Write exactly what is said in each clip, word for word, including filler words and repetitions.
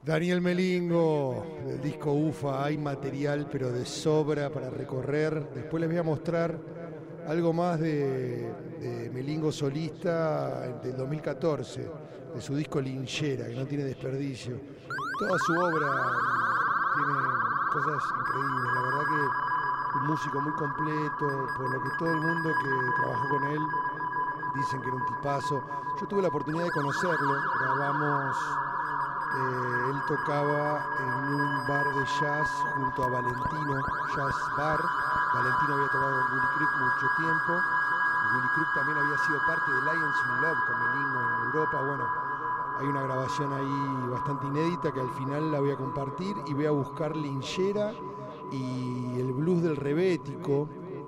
Daniel Melingo, del disco UFA, hay material pero de sobra para recorrer. Después les voy a mostrar algo más de, de Melingo solista del dos mil catorce, de su disco Linchera, que no tiene desperdicio. Toda su obra tiene cosas increíbles, la verdad que un músico muy completo, por lo que todo el mundo que trabajó con él dicen que era un tipazo. Yo tuve la oportunidad de conocerlo, grabamos... Eh, él tocaba en un bar de jazz junto a Valentino, Jazz Bar. Valentino había tocado con Willy Crook mucho tiempo. Willy Crook también había sido parte de Lions in Love con Melingo en Europa. Bueno, hay una grabación ahí bastante inédita que al final la voy a compartir y voy a buscar Linchera y el blues del Rebético,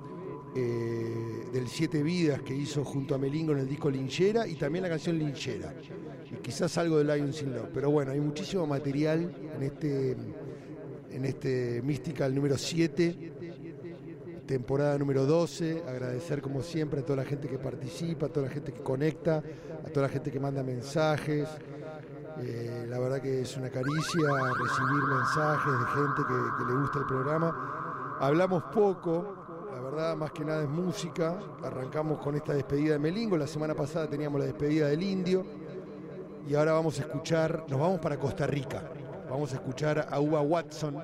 eh, del Siete Vidas que hizo junto a Melingo en el disco Linchera, y también la canción Linchera. Y quizás algo de Lions in Love, pero bueno, hay muchísimo material en este en este Mystical número siete, temporada número doce. Agradecer como siempre a toda la gente que participa, a toda la gente que conecta, a toda la gente que manda mensajes. Eh, la verdad que es una caricia recibir mensajes de gente que, que le gusta el programa. Hablamos poco, la verdad, más que nada es música. Arrancamos con esta despedida de Melingo, la semana pasada teníamos la despedida del Indio. Y ahora vamos a escuchar, nos vamos para Costa Rica, vamos a escuchar a Uva Watson,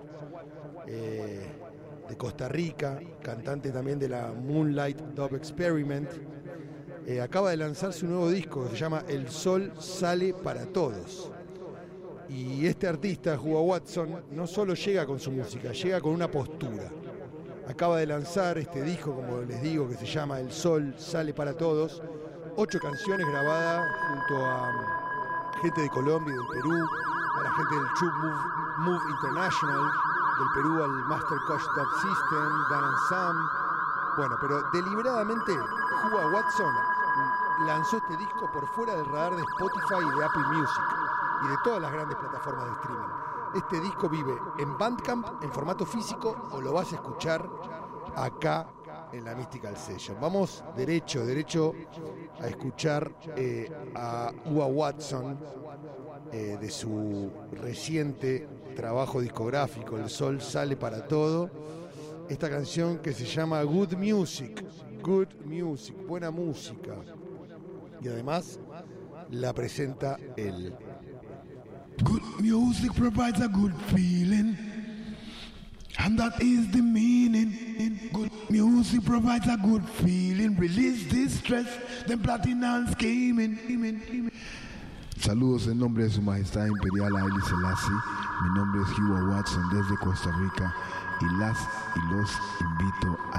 eh, de Costa Rica, cantante también de la Moonlight Dub Experiment. Eh, acaba de lanzar su nuevo disco que se llama El Sol Sale para Todos. Y este artista, Uva Watson, no solo llega con su música, llega con una postura. Acaba de lanzar este disco, como les digo, que se llama El Sol Sale para Todos. Ocho canciones grabadas junto a gente de Colombia y del Perú, a la gente del True Move, Move International, del Perú al Master Coach Dub System, Dan and Sam. Bueno, pero deliberadamente Uva Watson lanzó este disco por fuera del radar de Spotify y de Apple Music y de todas las grandes plataformas de streaming. Este disco vive en Bandcamp, en formato físico, o lo vas a escuchar acá en la Mystical Session. Vamos derecho, derecho a escuchar eh, a Uva Watson, eh, de su reciente trabajo discográfico, El Sol Sale para Todo. Esta canción que se llama Good Music, Good Music, buena música. Y además la presenta él. Good music provides a good feeling, and that is the meaning. Good music provides a good feeling, release distress, then platinum scheming. Saludos en nombre de Su Majestad Imperial Haile Selassie. Mi nombre es Uva Watson desde Costa Rica y las y los invito a